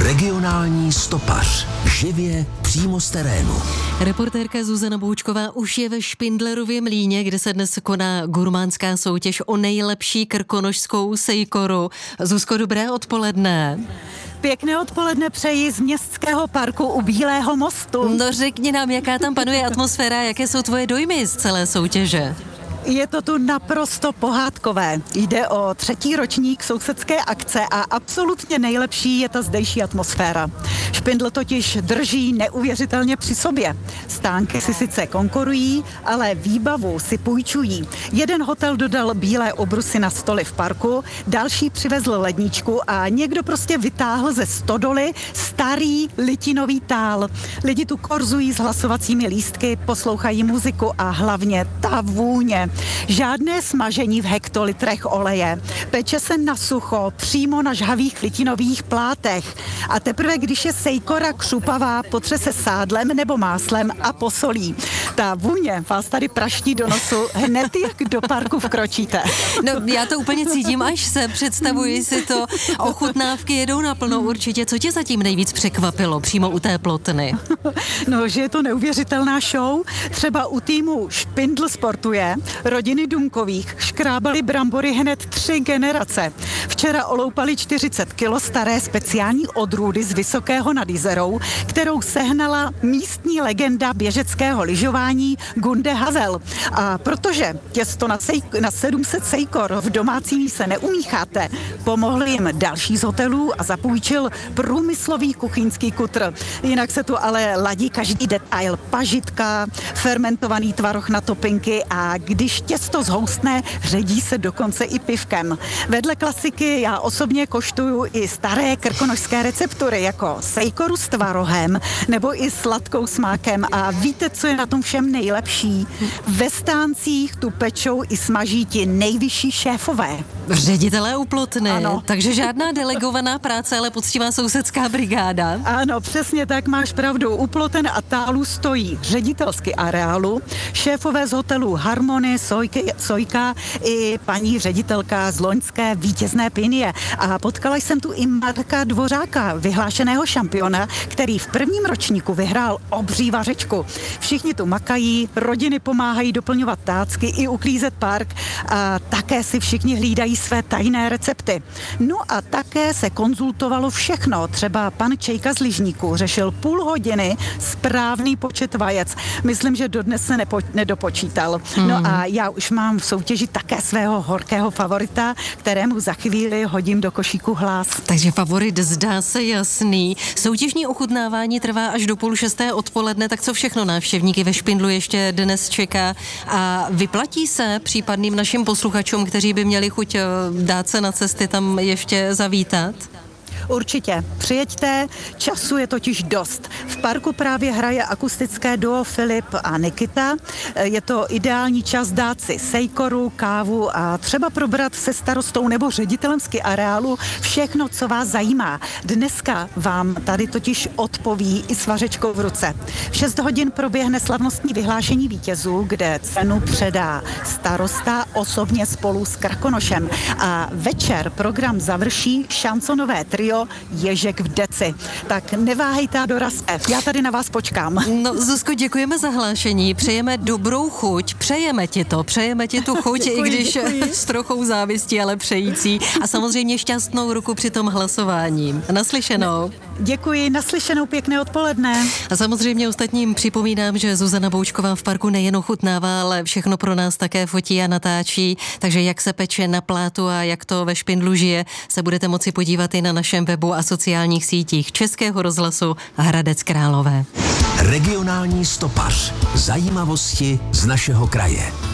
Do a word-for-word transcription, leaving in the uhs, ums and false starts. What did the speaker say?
Regionální stopař. Živě přímo z terénu. Reportérka Zuzana Boučková už je ve Špindlerově Mlýně, kde se dnes koná gurmánská soutěž o nejlepší krkonošskou sejkoru. Zuzko, dobré odpoledne. Pěkné odpoledne přeji z Městského parku u Bílého mostu. No řekni nám, jaká tam panuje atmosféra, jaké jsou tvoje dojmy z celé soutěže? Je to tu naprosto pohádkové. Jde o třetí ročník sousedské akce a absolutně nejlepší je ta zdejší atmosféra. Špindl totiž drží neuvěřitelně při sobě. Stánky si sice konkurují, ale výbavu si půjčují. Jeden hotel dodal bílé obrusy na stoly v parku, další přivezl ledničku a někdo prostě vytáhl ze stodoly starý litinový tál. Lidi tu korzují s hlasovacími lístky, poslouchají muziku a hlavně ta vůně. Žádné smažení v hektolitrech oleje. Peče se na sucho, přímo na žhavých litinových plátech. A teprve, když je sejkora křupavá, potře se sádlem nebo máslem a posolí. Ta vůně vás tady praští do nosu hned, jak do parku vkročíte. No, já to úplně cítím, až se představuji si to. Ochutnávky jedou naplno určitě. Co tě zatím nejvíc překvapilo přímo u té plotny? No, že je to neuvěřitelná show. Třeba u týmu Špindl sportuje rodiny Dumkových škrábali brambory hned tři generace. Včera oloupali čtyřicet kilo staré speciální odrůdy z Vysokého nad Jizerou, kterou sehnala místní legenda běžeckého lyžování Gunde Havel. A protože těsto na, sej- na sedm set sejkor v domácí míse neumícháte, pomohl jim další z hotelů a zapůjčil průmyslový kuchyňský kutr. Jinak se tu ale ladí každý detail. Pažitka, fermentovaný tvaroh na topinky a když těsto zhoustne, ředí se dokonce i pivkem. Vedle klasiky já osobně koštuju i staré krkonošské receptury, jako sejkoru s tvarohem nebo i sladkou smákem. A víte, co je na tom všem nejlepší? Ve stáncích tu pečou i smaží ti nejvyšší šéfové. Ředitelé u plotny, ano. Takže žádná delegovaná práce, ale poctivá sousedská brigáda. Ano, přesně tak, máš pravdu. U ploten a tálů stojí ředitelský areálu, šéfové z hotelu Harmony, Sojky, Sojka i paní ředitelka z loňské vítězné Pinie. A potkala jsem tu i Marka Dvořáka, vyhlášeného šampiona, který v prvním ročníku vyhrál obří vařečku. Všichni tu makají, rodiny pomáhají doplňovat tácky i uklízet park a také si všichni hlídají své tajné recepty. No a také se konzultovalo všechno. Třeba pan Čejka z Lyžníku řešil půl hodiny správný počet vajec. Myslím, že dodnes se nepo, nedopočítal. Hmm. No a já už mám v soutěži také svého horkého favorita, kterému za chvíli hodím do košíku hlas. Takže favorit zdá se jasný. Soutěžní ochutnávání trvá až do půl šesté odpoledne, tak co všechno návštěvníky ve Špindlu ještě dnes čeká a vyplatí se případným našim posluchačům, kteří by měli chuť dát se na cesty tam ještě zavítat? Určitě. Přijeďte, času je totiž dost. V parku právě hraje akustické duo Filip a Nikita. Je to ideální čas dát si sejkoru, kávu a třeba probrat se starostou nebo ředitelem ski areálu všechno, co vás zajímá. Dneska vám tady totiž odpoví i s vařečkou v ruce. V šest hodin proběhne slavnostní vyhlášení vítězů, kde cenu předá starosta osobně spolu s Krkonošem. A večer program završí šansonové trio Ježek v deci. Tak neváhejte a dorazte. Já tady na vás počkám. No, Zuzko, děkujeme za hlášení. Přejeme dobrou chuť. Přejeme ti to. Přejeme ti tu chuť, děkuji, i když děkuji. S trochou závistí, ale přející. A samozřejmě šťastnou ruku při tom hlasování. Naslyšenou. Děkuji, naslyšenou, pěkné odpoledne. A samozřejmě ostatním připomínám, že Zuzana Boučková v parku nejen ochutnává, ale všechno pro nás také fotí a natáčí. Takže jak se peče na plátu a jak to ve Špindlu žije, se budete moci podívat i na našem webu a sociálních sítích Českého rozhlasu Hradec Králové. Regionální stopař. Zajímavosti z našeho kraje.